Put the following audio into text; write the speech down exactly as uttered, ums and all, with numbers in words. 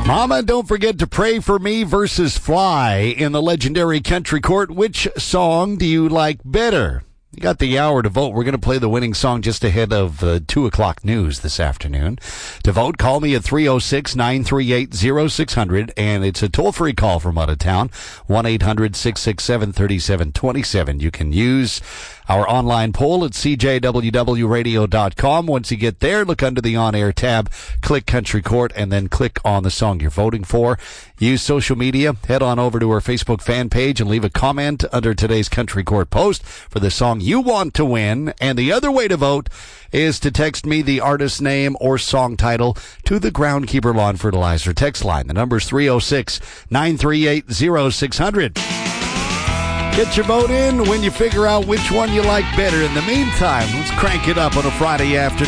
Mama, don't forget to pray for me versus Fly in the legendary Country Court. Which song do you like better? You got the hour to vote. We're going to play the winning song just ahead of uh, two o'clock news this afternoon. To vote, call me at three oh six, nine three eight, oh six hundred, and it's a toll-free call from out of town, one eight hundred, six six seven, three seven two seven. You can use our online poll at c j w w radio dot com. Once you get there, look under the on-air tab, click Country Court, and then click on the song you're voting for. Use social media. Head on over to our Facebook fan page and leave a comment under today's Country Court post for the song you want to win. And the other way to vote is to text me the artist name or song title to the Groundkeeper Lawn Fertilizer text line. The number's three oh six, nine three eight, oh six hundred. Get your vote in when you figure out which one you like better. In the meantime, let's crank it up on a Friday afternoon.